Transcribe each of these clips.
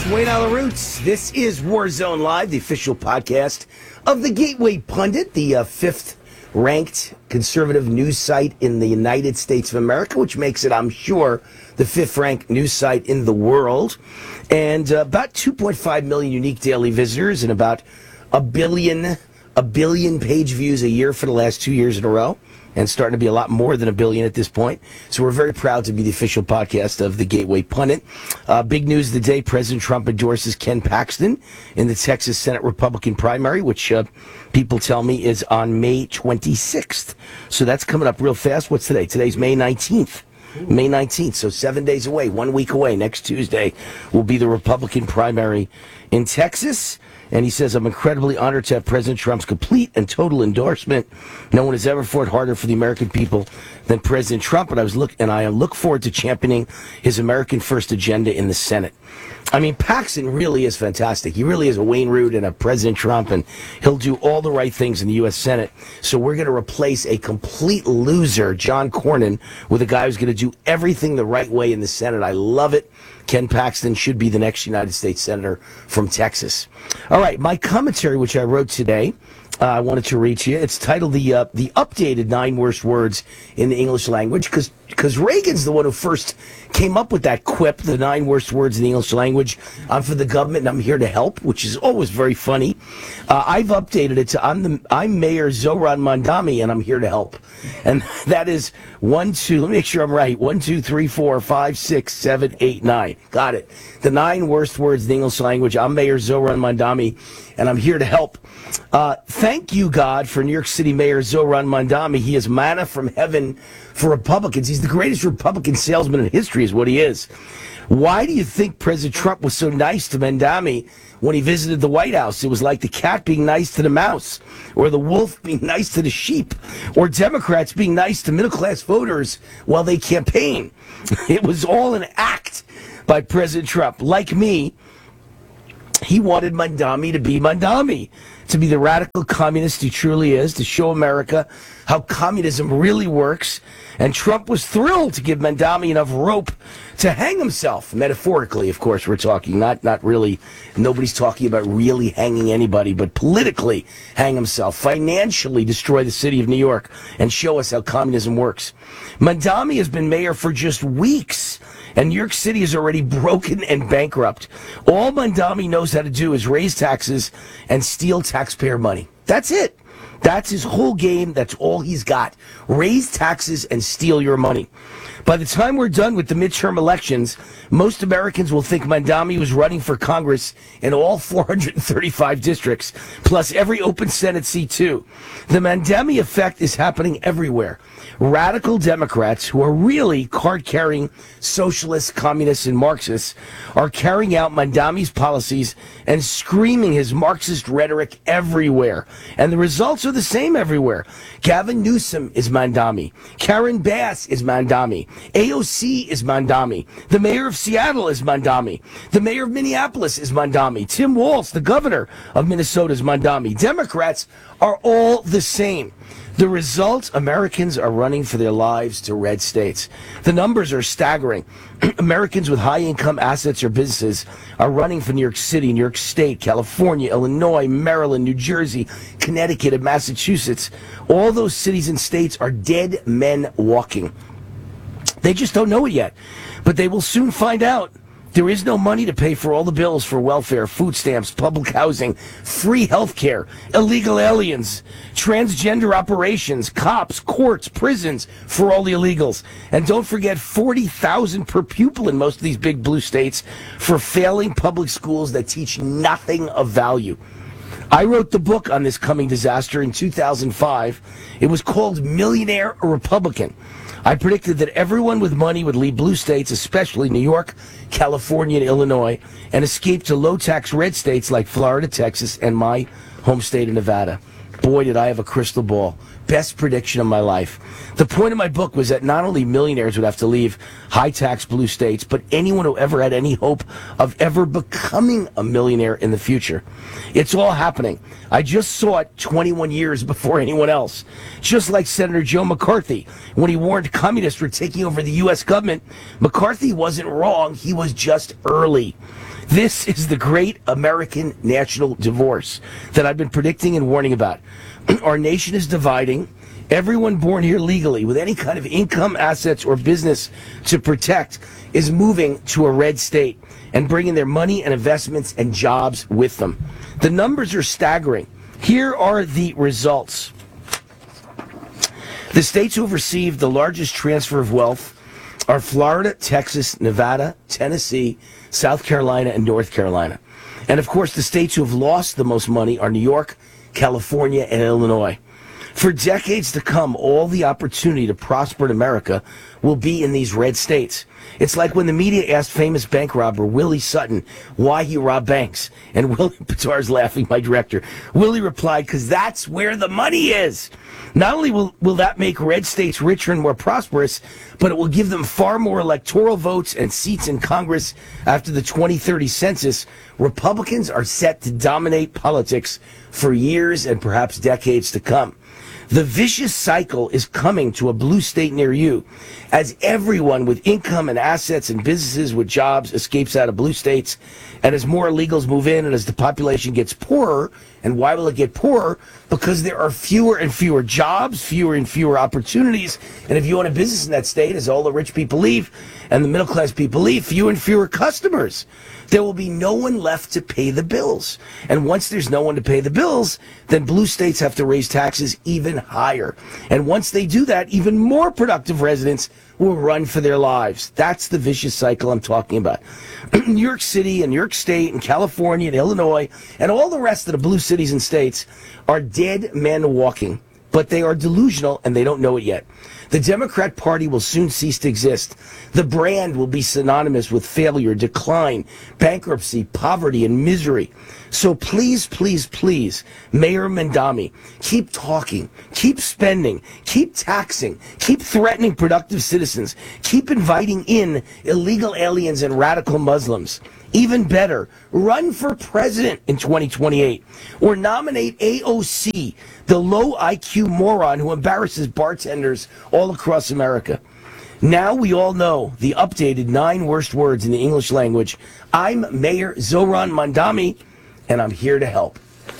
Wayne on the Roots. This is Warzone Live, the official podcast of the Gateway Pundit, the fifth-ranked conservative news site in the United States of America, which makes it, I'm sure, the fifth-ranked news site in the world. And about 2.5 million unique daily visitors and about a billion page views a year for the last 2 years in a row, and starting to be a lot more than a billion at this point. So we're very proud to be the official podcast of the Gateway Pundit. Big news of the day, President Trump endorses Ken Paxton in the Texas Senate Republican primary, which people tell me is on May 26th. So that's coming up real fast. What's today? Today's May 19th. May 19th, so 7 days away, 1 week away. Next Tuesday will be the Republican primary in Texas. And he says, I'm incredibly honored to have President Trump's complete and total endorsement. No one has ever fought harder for the American people than President Trump. And I look forward to championing his American First agenda in the Senate. I mean, Paxton really is fantastic. He really is a Wayne Root and a President Trump, and he'll do all the right things in the U.S. Senate. So we're going to replace a complete loser, John Cornyn, with a guy who's going to do everything the right way in the Senate. I love it. Ken Paxton should be the next United States Senator from Texas. All right, my commentary, which I wrote today, I wanted to read to you. It's titled the updated 9 worst words in the English language, because Reagan's the one who first came up with that quip, the 9 worst words in the English language. I'm for the government and I'm here to help, which is always very funny. I've updated it to I'm Mayor Zoran Mandami and I'm here to help. And that is 1, 2, let me make sure I'm right. 1, 2, 3, 4, 5, 6, 7, 8, 9. Got it. The 9 worst words in the English language. I'm Mayor Zoran Mandami and I'm here to help. Thank you, God, for New York City Mayor Zoran Mandami. He is manna from heaven for Republicans. He's the greatest Republican salesman in history is what he is. Why do you think President Trump was so nice to Mandami when he visited the White House? It was like the cat being nice to the mouse, or the wolf being nice to the sheep, or Democrats being nice to middle-class voters while they campaign. It was all an act by President Trump. Like me, he wanted Mandami to be Mandami, to be the radical communist he truly is, to show America how communism really works. And Trump was thrilled to give Mandami enough rope to hang himself. Metaphorically, of course, we're talking, not really. Nobody's talking about really hanging anybody, but politically hang himself, financially destroy the city of New York, and show us how communism works. Mandami has been mayor for just weeks, and New York City is already broken and bankrupt. All Mandami knows how to do is raise taxes and steal taxpayer money. That's it. That's his whole game. That's all he's got. Raise taxes and steal your money. By the time we're done with the midterm elections, most Americans will think Mandami was running for Congress in all 435 districts, plus every open Senate seat, too. The Mandami effect is happening everywhere. Radical Democrats, who are really card-carrying socialists, communists, and Marxists, are carrying out Mandami's policies and screaming his Marxist rhetoric everywhere. And the results are the same everywhere. Gavin Newsom is Mandami. Karen Bass is Mandami. AOC is Mandami. The mayor of Seattle is Mandami. The mayor of Minneapolis is Mandami. Tim Walz, the governor of Minnesota, is Mandami. Democrats are all the same. The result, Americans are running for their lives to red states. The numbers are staggering. Americans with high income assets or businesses are running for New York City, New York State, California, Illinois, Maryland, New Jersey, Connecticut, and Massachusetts. All those cities and states are dead men walking. They just don't know it yet, but they will soon find out. There is no money to pay for all the bills for welfare, food stamps, public housing, free health care, illegal aliens, transgender operations, cops, courts, prisons for all the illegals. And don't forget 40,000 per pupil in most of these big blue states for failing public schools that teach nothing of value. I wrote the book on this coming disaster in 2005. It was called Millionaire Republican. I predicted that everyone with money would leave blue states, especially New York, California, and Illinois, and escape to low-tax red states like Florida, Texas, and my home state of Nevada. Boy, did I have a crystal ball. Best prediction of my life. The point of my book was that not only millionaires would have to leave high-tax blue states, but anyone who ever had any hope of ever becoming a millionaire in the future. It's all happening. I just saw it 21 years before anyone else. Just like Senator Joe McCarthy, when he warned communists were taking over the U.S. government, McCarthy wasn't wrong. He was just early. This is the great American national divorce that I've been predicting and warning about. Our nation is dividing. Everyone born here legally with any kind of income, assets, or business to protect is moving to a red state and bringing their money and investments and jobs with them. The numbers are staggering. Here are the results. The states who have received the largest transfer of wealth are Florida, Texas, Nevada, Tennessee, South Carolina, and North Carolina. And of course, the states who have lost the most money are New York, California, and Illinois. For decades to come, all the opportunity to prosper in America will be in these red states. It's like when the media asked famous bank robber Willie Sutton why he robbed banks. And Willie Pitar's laughing, my director. Willie replied, because that's where the money is. Not only will that make red states richer and more prosperous, but it will give them far more electoral votes and seats in Congress after the 2030 census. Republicans are set to dominate politics for years and perhaps decades to come. The vicious cycle is coming to a blue state near you as everyone with income and assets and businesses with jobs escapes out of blue states, and as more illegals move in and as the population gets poorer. And why will it get poorer? Because there are fewer and fewer jobs, fewer and fewer opportunities. And if you own a business in that state, as all the rich people leave and the middle class people leave, fewer and fewer customers. There will be no one left to pay the bills. And once there's no one to pay the bills, then blue states have to raise taxes even higher. And once they do that, even more productive residents will run for their lives. That's the vicious cycle I'm talking about. New York City and New York State and California and Illinois and all the rest of the blue cities and states are dead men walking. But they are delusional and they don't know it yet. The Democrat Party will soon cease to exist. The brand will be synonymous with failure, decline, bankruptcy, poverty, and misery. So please, please, please, Mayor Mamdani, keep talking, keep spending, keep taxing, keep threatening productive citizens, keep inviting in illegal aliens and radical Muslims. Even better, run for president in 2028 or nominate AOC, the low IQ moron who embarrasses bartenders all across America. Now we all know the updated 9 worst words in the English language. I'm Mayor Zohran Mamdani, and I'm here to help.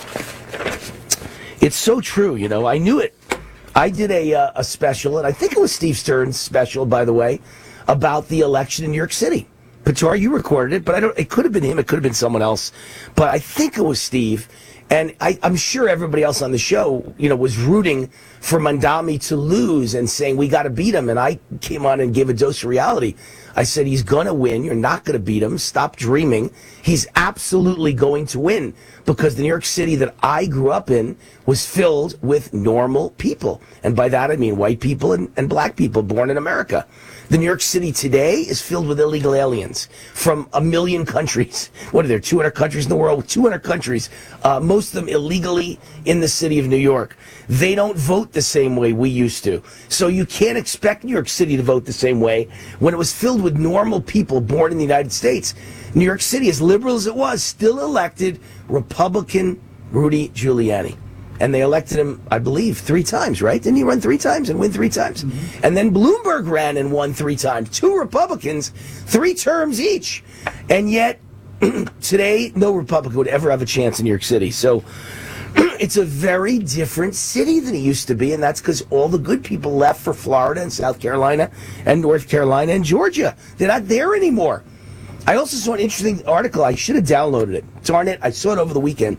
It's so true, you know. I knew it. I did a special, and I think it was Steve Stern's special, by the way, about the election in New York City. Pitar, you recorded it, but it could have been him, it could have been someone else. But I think it was Steve. And I'm sure everybody else on the show, you know, was rooting for Mamdani to lose and saying, we got to beat him. And I came on and gave a dose of reality. I said, he's going to win. You're not going to beat him. Stop dreaming. He's absolutely going to win because the New York City that I grew up in was filled with normal people. And by that, I mean white people and black people born in America. The New York City today is filled with illegal aliens from a million countries. What are there, 200 countries in the world? 200 countries, most of them illegally in the city of New York. They don't vote the same way we used to. So you can't expect New York City to vote the same way when it was filled with normal people born in the United States. New York City, as liberal as it was, still elected Republican Rudy Giuliani. And they elected him, I believe, 3 times, right? Didn't he run 3 times and win 3 times? Mm-hmm. And then Bloomberg ran and won 3 times. 2 Republicans, 3 terms each. And yet, today, no Republican would ever have a chance in New York City. So it's a very different city than it used to be, and that's because all the good people left for Florida and South Carolina and North Carolina and Georgia. They're not there anymore. I also saw an interesting article. I should have downloaded it. Darn it, I saw it over the weekend.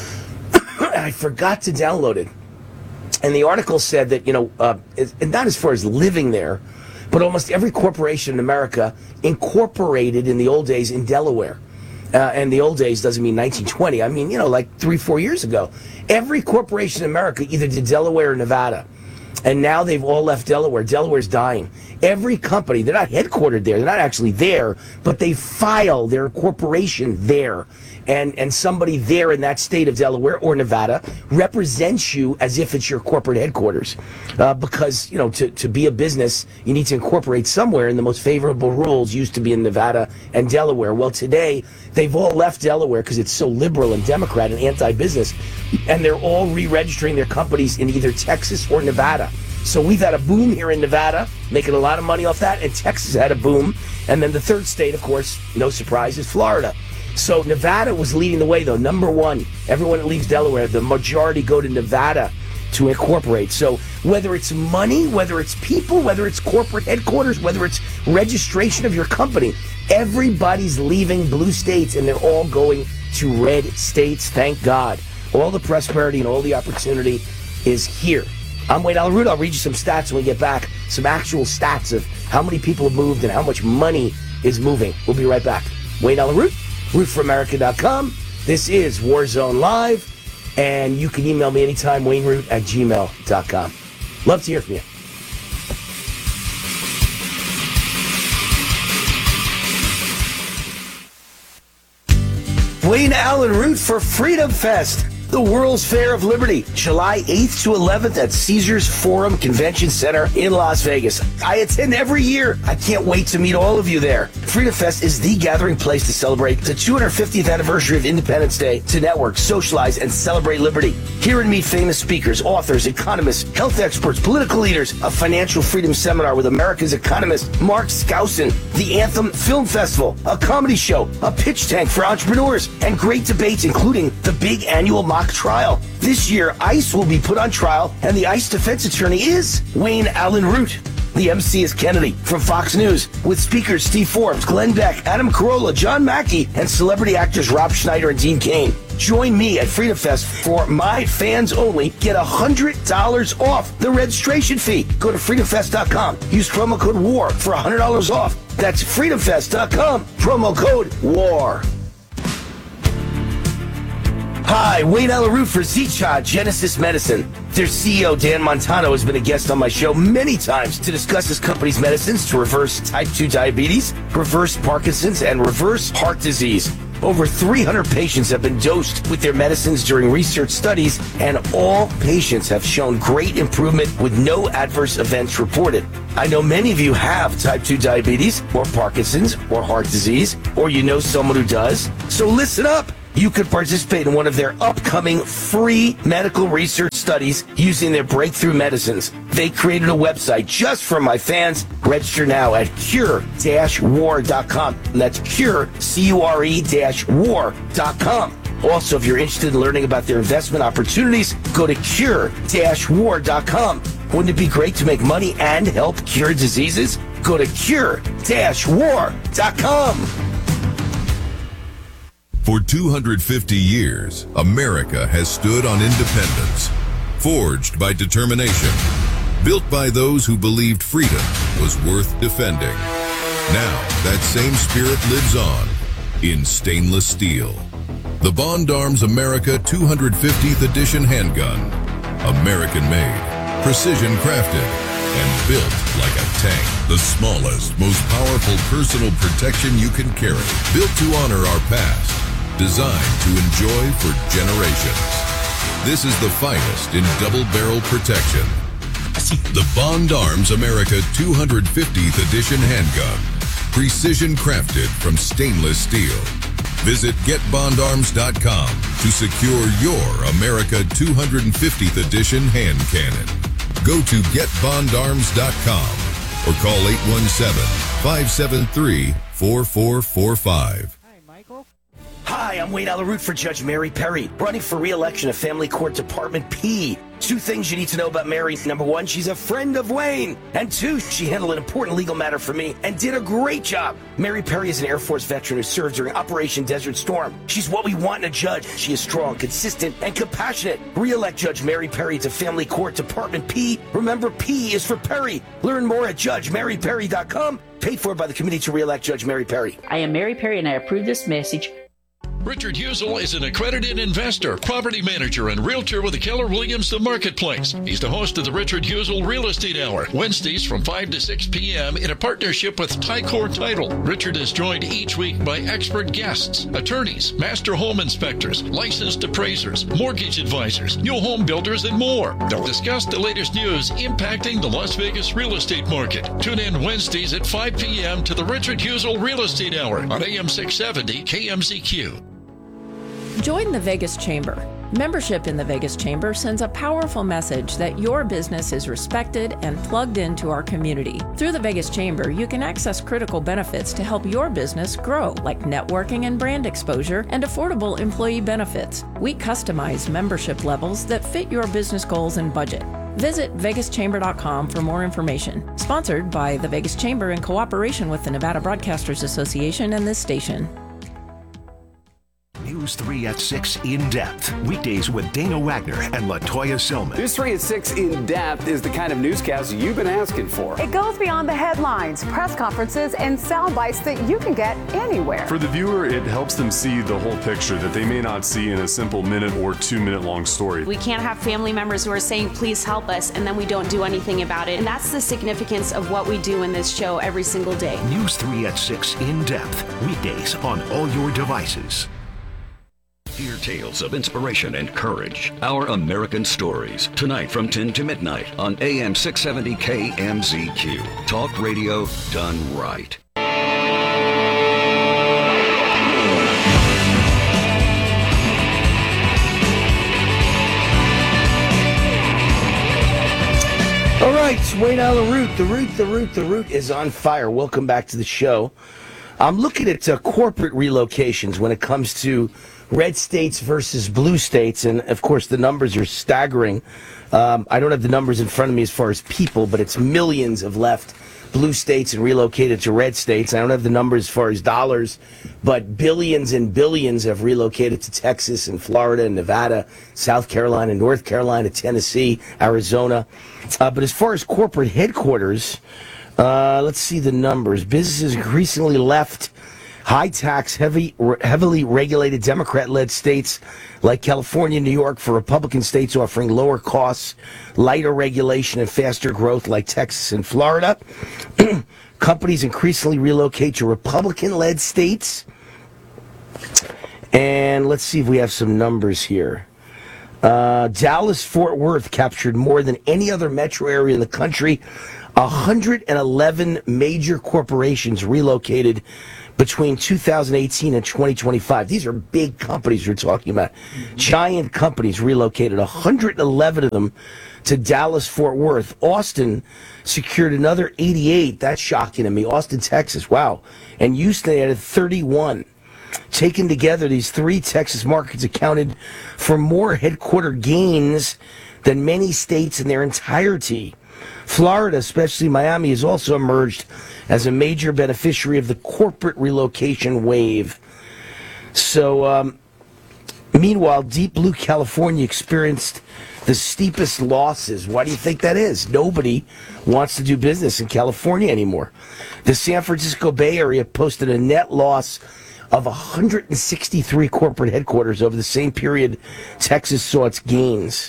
I forgot to download it. And the article said that, you know, and not as far as living there, but almost every corporation in America incorporated in the old days in Delaware. And the old days doesn't mean 1920. I mean, you know, like 3-4 years ago. Every corporation in America either did Delaware or Nevada. And now they've all left Delaware. Delaware's dying. Every company, they're not headquartered there. They're not actually there, but they file their corporation there. And somebody there in that state of Delaware or Nevada represents you as if it's your corporate headquarters. Because, you know, to be a business, you need to incorporate somewhere, and the most favorable rules used to be in Nevada and Delaware. Well, today, they've all left Delaware because it's so liberal and Democrat and anti-business, and they're all re-registering their companies in either Texas or Nevada. So we've had a boom here in Nevada, making a lot of money off that, and Texas had a boom. And then the third state, of course, no surprise, is Florida. So Nevada was leading the way, though. Number one, everyone that leaves Delaware, the majority go to Nevada to incorporate. So whether it's money, whether it's people, whether it's corporate headquarters, whether it's registration of your company, everybody's leaving blue states and they're all going to red states. Thank God. All the prosperity and all the opportunity is here. I'm Wayne Allyn Root. I'll read you some stats when we get back. Some actual stats of how many people have moved and how much money is moving. We'll be right back. Wayne Allyn Root, rootforamerica.com. This is Warzone Live. And you can email me anytime, wayneroot@gmail.com. Love to hear from you. Wayne Allyn Root for Freedom Fest, the World's Fair of Liberty, July 8th to 11th at Caesars Forum Convention Center in Las Vegas. I attend every year. I can't wait to meet all of you there. Freedom Fest is the gathering place to celebrate the 250th anniversary of Independence Day, to network, socialize, and celebrate liberty. Hear and meet famous speakers, authors, economists, health experts, political leaders, a financial freedom seminar with America's economist Mark Skousen, the Anthem Film Festival, a comedy show, a pitch tank for entrepreneurs, and great debates, including the big annual mock trial. This year, ICE will be put on trial, and the ICE defense attorney is Wayne Allyn Root. The MC is Kennedy from Fox News, with speakers Steve Forbes, Glenn Beck, Adam Carolla, John Mackey, and celebrity actors Rob Schneider and Dean Cain. Join me at Freedom Fest for my fans only. Get $100 off the registration fee. Go to freedomfest.com. Use promo code WAR for $100 off. That's freedomfest.com. Promo code WAR. Hi, Wayne Allyn Root for Zicha Genesis Medicine. Their CEO, Dan Montano, has been a guest on my show many times to discuss his company's medicines to reverse type 2 diabetes, reverse Parkinson's, and reverse heart disease. Over 300 patients have been dosed with their medicines during research studies, and all patients have shown great improvement with no adverse events reported. I know many of you have type 2 diabetes, or Parkinson's, or heart disease, or you know someone who does. So listen up. You could participate in one of their upcoming free medical research studies using their breakthrough medicines. They created a website just for my fans. Register now at cure-war.com. That's cure, cure-war.com. Also, if you're interested in learning about their investment opportunities, go to cure-war.com. Wouldn't it be great to make money and help cure diseases? Go to cure-war.com. For 250 years, America has stood on independence, forged by determination, built by those who believed freedom was worth defending. Now, that same spirit lives on in stainless steel. The Bond Arms America 250th Edition handgun. American-made, precision-crafted, and built like a tank. The smallest, most powerful personal protection you can carry. Built to honor our past. Designed to enjoy for generations. This is the finest in double-barrel protection. The Bond Arms America 250th Edition handgun. Precision crafted from stainless steel. Visit GetBondArms.com to secure your America 250th Edition hand cannon. Go to GetBondArms.com or call 817-573-4445. Hi, I'm Wayne Allyn Root for Judge Mary Perry, running for re-election of Family Court Department P. 2 things you need to know about Mary. Number 1, she's a friend of Wayne. And 2, she handled an important legal matter for me and did a great job. Mary Perry is an Air Force veteran who served during Operation Desert Storm. She's what we want in a judge. She is strong, consistent, and compassionate. Re-elect Judge Mary Perry to Family Court Department P. Remember, P is for Perry. Learn more at JudgeMaryPerry.com. Paid for by the Committee to Re-elect Judge Mary Perry. I am Mary Perry, and I approve this message. Richard Husel is an accredited investor, property manager, and realtor with the Keller Williams The Marketplace. He's the host of the Richard Husel Real Estate Hour, Wednesdays from 5 to 6 p.m. in a partnership with Tycor Title. Richard is joined each week by expert guests, attorneys, master home inspectors, licensed appraisers, mortgage advisors, new home builders, and more. They'll discuss the latest news impacting the Las Vegas real estate market. Tune in Wednesdays at 5 p.m. to the Richard Husel Real Estate Hour on AM 670 KMZQ. Join the Vegas Chamber. Membership in the Vegas Chamber sends a powerful message that your business is respected and plugged into our community. Through the Vegas Chamber, you can access critical benefits to help your business grow, like networking and brand exposure and affordable employee benefits. We customize membership levels that fit your business goals and budget. Visit vegaschamber.com for more information. Sponsored by the Vegas Chamber in cooperation with the Nevada Broadcasters Association and this station. News 3 at 6 In Depth. Weekdays with Dana Wagner and LaToya Selman. News 3 at 6 In Depth is the kind of newscast you've been asking for. It goes beyond the headlines, press conferences, and sound bites that you can get anywhere. For the viewer, it helps them see the whole picture that they may not see in a simple minute or 2 minute long story. We can't have family members who are saying, please help us, and then we don't do anything about it. And that's the significance of what we do in this show every single day. News 3 at 6 In Depth. Weekdays on all your devices. Hear tales of inspiration and courage. Our American Stories. Tonight from 10 to midnight on AM 670 KMZQ. Talk radio done right. All right, Wayne Allen Root. The Root is on fire. Welcome back to the show. I'm looking at corporate relocations when it comes to red states versus blue states, and of course the numbers are staggering. I don't have the numbers in front of me as far as people, but it's millions have left blue states and relocated to red states. I don't have the numbers as far as dollars, but billions and billions have relocated to Texas and Florida and Nevada, South Carolina, North Carolina, Tennessee, Arizona. But as far as corporate headquarters, let's see the numbers. Businesses increasingly left high-tax, heavily regulated Democrat-led states like California and New York for Republican states offering lower costs, lighter regulation, and faster growth like Texas and Florida. Companies increasingly relocate to Republican-led states. And let's see if we have some numbers here. Dallas-Fort Worth captured more than any other metro area in the country. 111 major corporations relocated between 2018 and 2025. These are big companies we're talking about. Giant companies relocated, 111 of them to Dallas-Fort Worth. Austin secured another 88. That's shocking to me. Austin, Texas. Wow. And Houston added 31. Taken together, these three Texas markets accounted for more headquarter gains than many states in their entirety. Florida, especially Miami, has also emerged as a major beneficiary of the corporate relocation wave. So, meanwhile, Deep Blue California experienced the steepest losses. Why do you think that is? Nobody wants to do business in California anymore. The San Francisco Bay Area posted a net loss of 163 corporate headquarters over the same period Texas saw its gains.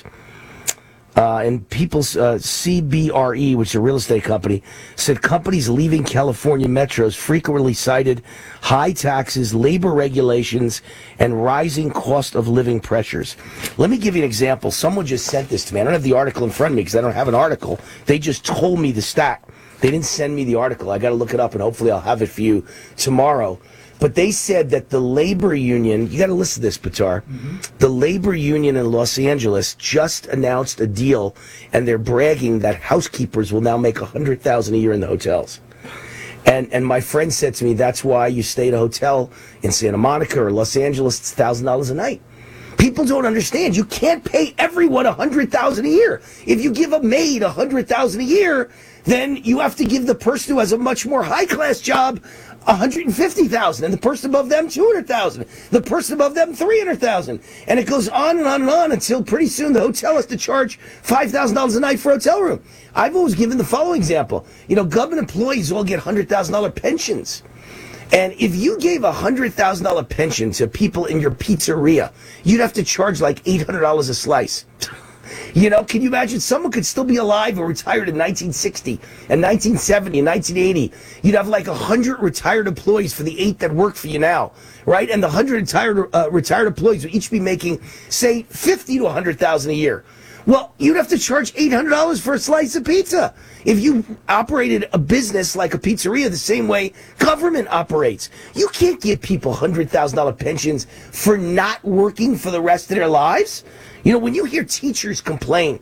And People's CBRE, which is a real estate company, said companies leaving California metros frequently cited high taxes, labor regulations, and rising cost of living pressures. Let me give you an example. Someone just sent this to me. I don't have the article in front of me because I don't have an article. They just told me the stat. They didn't send me the article. I got to look it up, and hopefully I'll have it for you tomorrow. But they said that the labor union, you got to listen to this, Pitar, the labor union in Los Angeles just announced a deal, and they're bragging that housekeepers will now make $100,000 a year in the hotels. And my friend said to me, that's why you stay at a hotel in Santa Monica or Los Angeles, it's $1,000 a night. People don't understand. You can't pay everyone $100,000 a year. If you give a maid $100,000 a year, then you have to give the person who has a much more high-class job $150,000, and the person above them $200,000, the person above them $300,000, and it goes on and on and on until pretty soon the hotel has to charge $5,000 a night for a hotel room. I've always given the following example. You know, government employees all get $100,000 pensions. And if you gave a $100,000 pension to people in your pizzeria, you'd have to charge like $800 a slice. You know, can you imagine someone could still be alive or retired in 1960 and 1970 and 1980? You'd have like 100 retired employees for the 8 that work for you now, right? And the 100 retired employees would each be making, say, $50,000 to $100,000 a year. Well, you'd have to charge $800 for a slice of pizza if you operated a business like a pizzeria the same way government operates. You can't give people $100,000 pensions for not working for the rest of their lives. You know, when you hear teachers complain,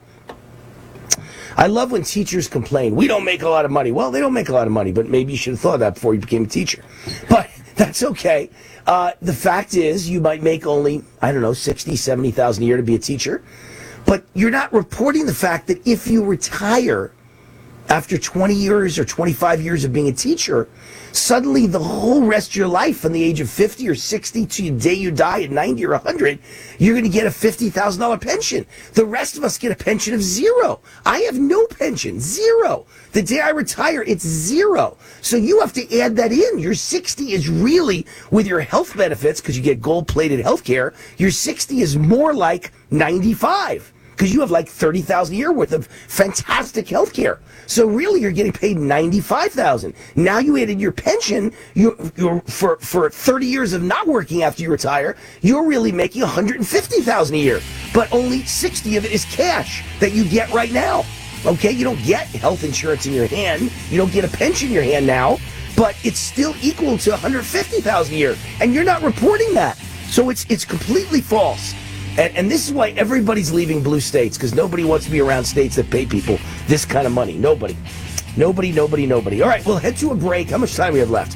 I love when teachers complain, we don't make a lot of money. Well, they don't make a lot of money, but maybe you should have thought of that before you became a teacher. But that's okay. The fact is, you might make only, $60,000, $70,000 a year to be a teacher. But you're not reporting the fact that if you retire after 20 years or 25 years of being a teacher, suddenly the whole rest of your life from the age of 50 or 60 to the day you die at 90 or 100, you're going to get a $50,000 pension. The rest of us get a pension of zero. I have no pension, zero. The day I retire, it's zero. So you have to add that in. Your 60 is really, with your health benefits, because you get gold-plated health care, your 60 is more like 95. Because you have like $30,000 a year worth of fantastic health care. So really, you're getting paid $95,000. Now you added your pension. You're for 30 years of not working after you retire, you're really making $150,000 a year. But only 60 of it is cash that you get right now. Okay, you don't get health insurance in your hand. You don't get a pension in your hand now. But it's still equal to $150,000 a year, and you're not reporting that. So it's completely false. And this is why everybody's leaving blue states, because nobody wants to be around states that pay people this kind of money. Nobody. All right, we'll head to a break. How much time do we have left?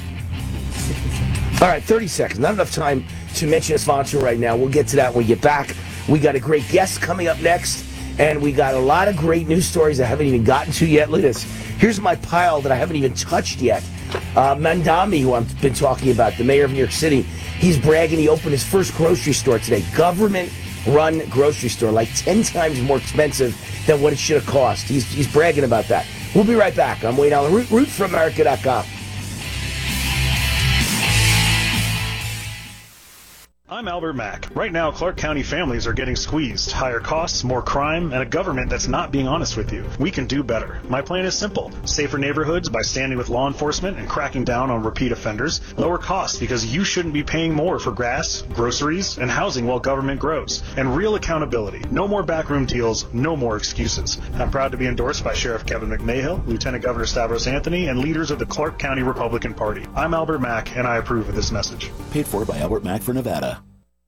All right, 30 seconds. Not enough time to mention a sponsor right now. We'll get to that when we get back. We got a great guest coming up next, and we got a lot of great news stories I haven't even gotten to yet. Look at this. Here's my pile that I haven't even touched yet. Mamdani, who I've been talking about, the mayor of New York City, he's bragging he opened his first grocery store today. Government-run grocery store, like 10 times more expensive than what it should have cost. He's bragging about that. We'll be right back. I'm Wayne Allen Root, rootforamerica.com. I'm Albert Mack. Right now, Clark County families are getting squeezed. Higher costs, more crime, and a government that's not being honest with you. We can do better. My plan is simple. Safer neighborhoods by standing with law enforcement and cracking down on repeat offenders. Lower costs because you shouldn't be paying more for gas, groceries, and housing while government grows. And real accountability. No more backroom deals, no more excuses. I'm proud to be endorsed by Sheriff Kevin McMahill, Lieutenant Governor Stavros Anthony, and leaders of the Clark County Republican Party. I'm Albert Mack, and I approve of this message. Paid for by Albert Mack for Nevada.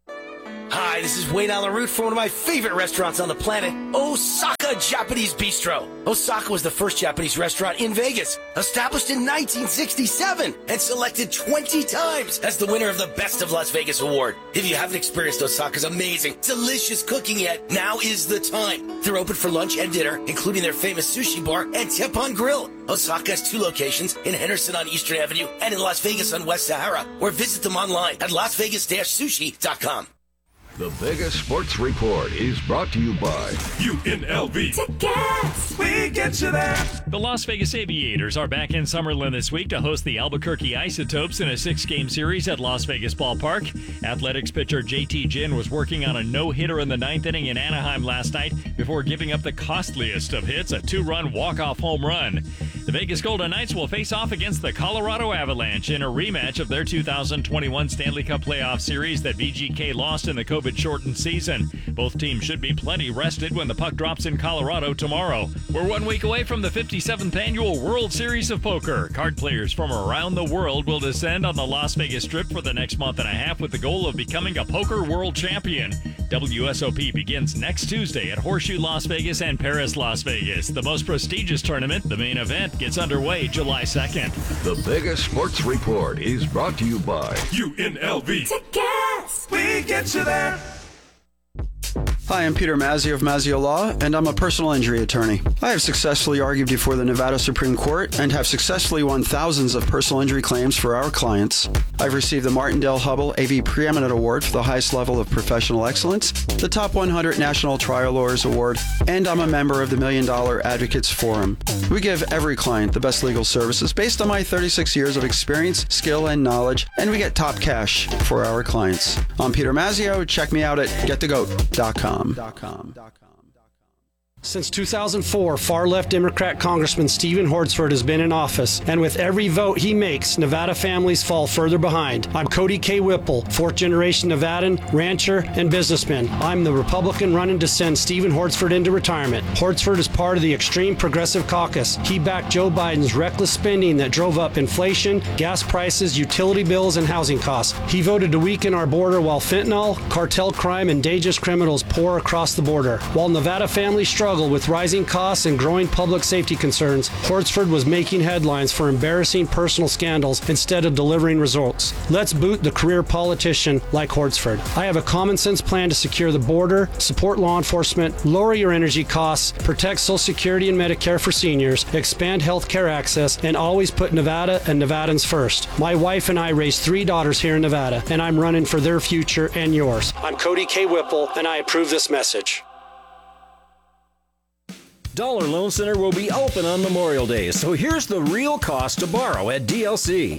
Hi, this is Wayne Allen Root for one of my favorite restaurants on the planet, Osaka Japanese Bistro. Osaka was the first Japanese restaurant in Vegas, established in 1967 and selected 20 times as the winner of the Best of Las Vegas award. If you haven't experienced Osaka's amazing, delicious cooking yet, now is the time. They're open for lunch and dinner, including their famous sushi bar and Teppan Grill. Osaka has 2 locations in Henderson on Eastern Avenue and in Las Vegas on West Sahara, or visit them online at lasvegas-sushi.com. The Vegas Sports Report is brought to you by UNLV. Tickets! We get you there. The Las Vegas Aviators are back in Summerlin this week to host the Albuquerque Isotopes in a 6-game series at Las Vegas Ballpark. Athletics pitcher JT Ginn was working on a no-hitter in the 9th inning in Anaheim last night before giving up the costliest of hits, a 2-run walk-off home run. The Vegas Golden Knights will face off against the Colorado Avalanche in a rematch of their 2021 Stanley Cup playoff series that VGK lost in the COVID-shortened season. Both teams should be plenty rested when the puck drops in Colorado tomorrow. We're 1 week away from the 57th annual World Series of Poker. Card players from around the world will descend on the Las Vegas Strip for the next month and a half with the goal of becoming a poker world champion. WSOP begins next Tuesday at Horseshoe Las Vegas and Paris Las Vegas. The most prestigious tournament, the main event, gets underway July 2nd. The Vegas Sports Report is brought to you by UNLV. Tickets! We get you there. Hi, I'm Peter Mazzio of Mazzio Law, and I'm a personal injury attorney. I have successfully argued before the Nevada Supreme Court and have successfully won thousands of personal injury claims for our clients. I've received the Martindale-Hubbell AV Preeminent Award for the highest level of professional excellence, the Top 100 National Trial Lawyers Award, and I'm a member of the $1 Million Advocates Forum. We give every client the best legal services based on my 36 years of experience, skill, and knowledge, and we get top cash for our clients. I'm Peter Mazzio. Check me out at getthegoat.com. Since 2004, far-left Democrat Congressman Stephen Hortzford has been in office, and with every vote he makes, Nevada families fall further behind. I'm Cody K. Whipple, fourth-generation Nevadan, rancher, and businessman. I'm the Republican running to send Stephen Hortzford into retirement. Hortzford is part of the extreme progressive caucus. He backed Joe Biden's reckless spending that drove up inflation, gas prices, utility bills, and housing costs. He voted to weaken our border while fentanyl, cartel crime, and dangerous criminals pour across the border. While Nevada families struggle with rising costs and growing public safety concerns, Hortzford was making headlines for embarrassing personal scandals instead of delivering results. Let's boot the career politician like Hortzford. I have a common sense plan to secure the border, support law enforcement, lower your energy costs, protect Social Security and Medicare for seniors, expand health care access, and always put Nevada and Nevadans first. My wife and I raised 3 daughters here in Nevada, and I'm running for their future and yours. I'm Cody K. Whipple, and I approve this message. Dollar Loan Center will be open on Memorial Day, so here's the real cost to borrow at DLC.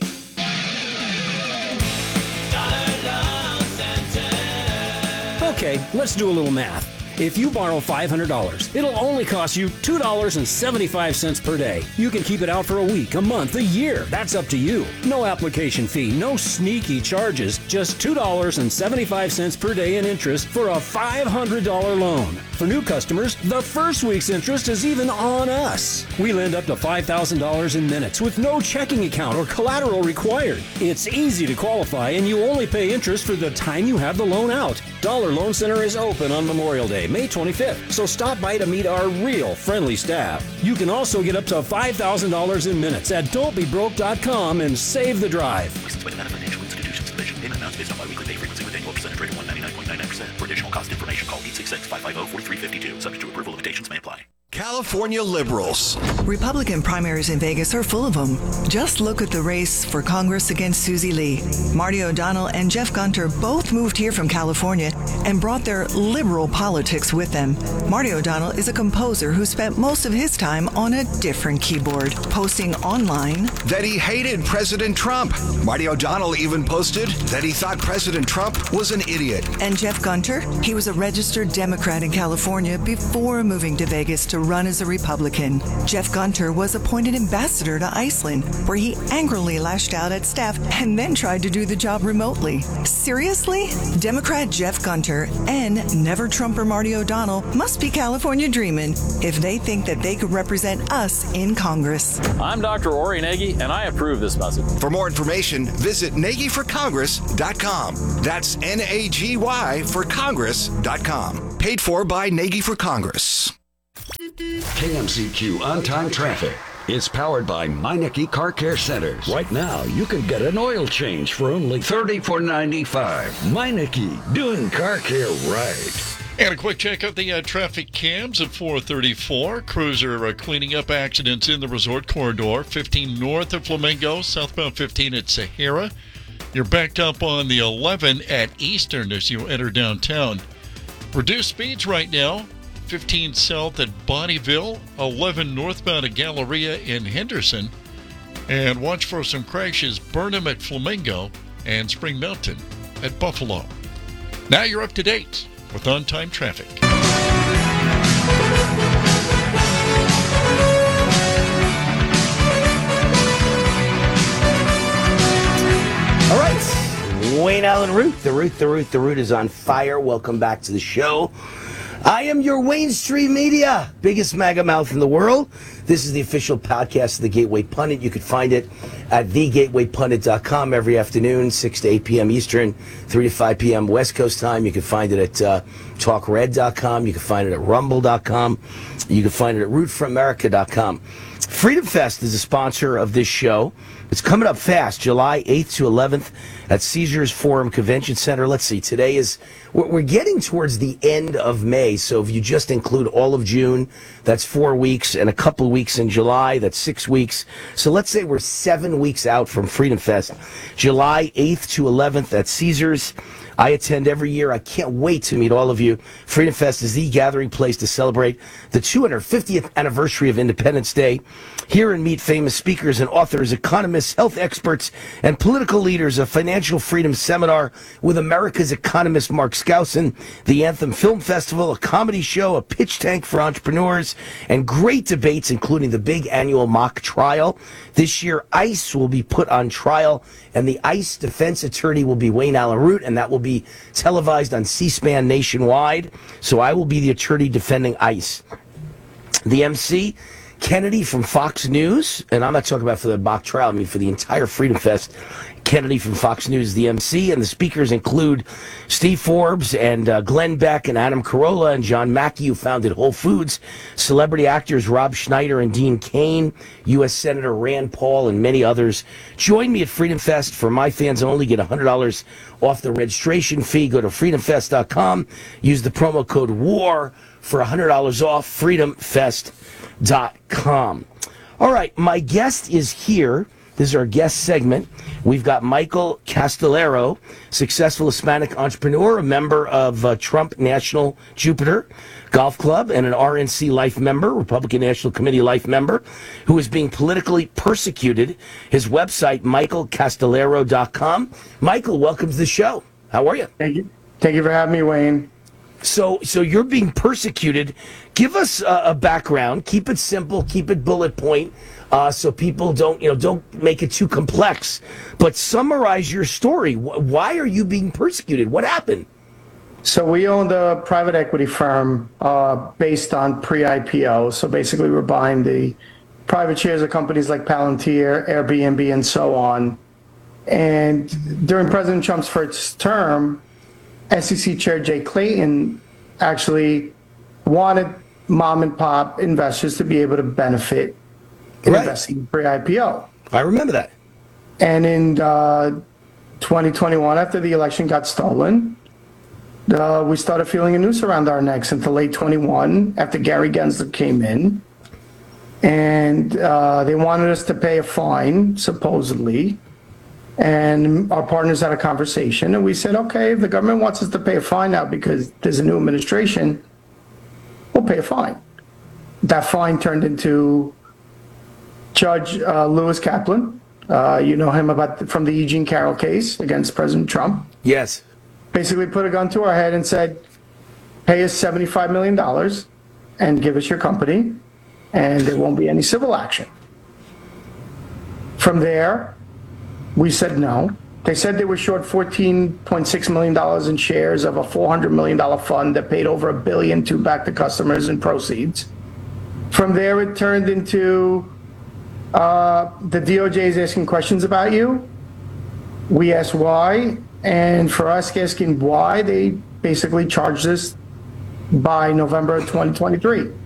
Okay, let's do a little math. If you borrow $500, it'll only cost you $2.75 per day. You can keep it out for a week, a month, a year. That's up to you. No application fee, no sneaky charges, just $2.75 per day in interest for a $500 loan. For new customers, the first week's interest is even on us. We lend up to $5,000 in minutes with no checking account or collateral required. It's easy to qualify, and you only pay interest for the time you have the loan out. Dollar Loan Center is open on Memorial Day, May 25th, so stop by to meet our real friendly staff. You can also get up to $5,000 in minutes at don'tbebroke.com and save the drive. Licensed by Nevada Financial Institutions Commission. Payment amounts based on biweekly pay frequency with annual percentage rate of 199.99%. For additional cost information, call 866-550-4352. Subject to approval, limitations may apply. California liberals. Republican primaries in Vegas are full of them. Just look at the race for Congress against Susie Lee. Marty O'Donnell and Jeff Gunter both moved here from California and brought their liberal politics with them. Marty O'Donnell is a composer who spent most of his time on a different keyboard, posting online that he hated President Trump. Marty O'Donnell even posted that he thought President Trump was an idiot. And Jeff Gunter, he was a registered Democrat in California before moving to Vegas to run as a Republican. Jeff Gunter was appointed ambassador to Iceland, where he angrily lashed out at staff and then tried to do the job remotely. Seriously? Democrat Jeff Gunter and never Trumper Marty O'Donnell must be California dreaming if they think that they could represent us in Congress. I'm Dr. Ori Nagy, and I approve this message. For more information, visit NagyForCongress.com. That's N-A-G-Y for Congress.com. Paid for by Nagy for Congress. KMZQ On-Time Traffic. It's powered by Meineke Car Care Centers. Right now, you can get an oil change for only $34.95. Meineke, doing car care right. And a quick check of the traffic cams at 434. Crews are cleaning up accidents in the resort corridor. 15 north of Flamingo, southbound 15 at Sahara. You're backed up on the 11 at Eastern as you enter downtown. Reduced speeds right now. 15 south at Bonnieville, 11 northbound at Galleria in Henderson, and watch for some crashes Burnham at Flamingo and Spring Mountain at Buffalo. Now you're up to date with on-time traffic. All right, Wayne Allen Root. The Root is on fire. Welcome back to the show. I am your Wayne Street Media, biggest MAGA mouth in the world. This is the official podcast of the Gateway Pundit. You can find it at thegatewaypundit.com every afternoon, 6 to 8 p.m. Eastern, 3 to 5 p.m. West Coast time. You can find it at talkred.com. You can find it at rumble.com. You can find it at rootforamerica.com. Freedom Fest is a sponsor of this show. It's coming up fast, July 8th to 11th at Caesars Forum Convention Center. Let's see, today is, we're getting towards the end of May, so if you just include all of June, that's 4 weeks, and a couple of weeks in July, that's 6 weeks. So let's say we're 7 weeks out from Freedom Fest, July 8th to 11th at Caesars. I attend every year. I can't wait to meet all of you. Freedom Fest is the gathering place to celebrate the 250th anniversary of Independence Day. Hear and meet famous speakers and authors, economists, health experts, and political leaders of financial Financial Freedom Seminar with America's economist Mark Skousen, the Anthem Film Festival, a comedy show, a pitch tank for entrepreneurs, and great debates, including the big annual mock trial. This year, ICE will be put on trial, and the ICE defense attorney will be Wayne Allyn Root, and that will be televised on C-SPAN nationwide. So I will be the attorney defending ICE. The MC, Kennedy from Fox News, and I'm not talking about for the mock trial, I mean for the entire Freedom Fest. Kennedy from Fox News is the MC, and the speakers include Steve Forbes and Glenn Beck and Adam Carolla and John Mackey, who founded Whole Foods, celebrity actors Rob Schneider and Dean Cain, U.S. Senator Rand Paul, and many others. Join me at Freedom Fest. For my fans only, get $100 off the registration fee. Go to freedomfest.com. Use the promo code WAR for $100 off, freedomfest.com. All right, my guest is here. This is our guest segment. We've got Michael Castellero, successful Hispanic entrepreneur, a member of Trump National Jupiter Golf Club, and an RNC Life member, Republican National Committee Life member, who is being politically persecuted. His website, michaelcastellero.com. Michael, welcome to the show. How are you? Thank you. Thank you for having me, Wayne. So you're being persecuted. Give us a background. Keep it simple. Keep it bullet point, so people don't make it too complex. But summarize your story. Why are you being persecuted? What happened? So we owned a private equity firm based on pre-IPO. So basically, we're buying the private shares of companies like Palantir, Airbnb, and so on. And during President Trump's first term, SEC Chair Jay Clayton actually wanted mom and pop investors to be able to benefit in investing pre-IPO. I remember that. And in 2021, after the election got stolen, we started feeling a noose around our necks until late 21, after Gary Gensler came in. And they wanted us to pay a fine, supposedly. And our partners had a conversation, and we said, okay, if the government wants us to pay a fine now because there's a new administration, we'll pay a fine. That fine turned into Judge Lewis Kaplan. You know him from the E. Jean Carroll case against President Trump. Yes. Basically put a gun to our head and said, pay us $75 million and give us your company, and there won't be any civil action. From there, we said no. They said they were short $14.6 million in shares of a $400 million fund that paid over $1 billion to back the customers in proceeds. From there, it turned into the DOJ is asking questions about you. We asked why, and for us asking why, they basically charged us by November 2023.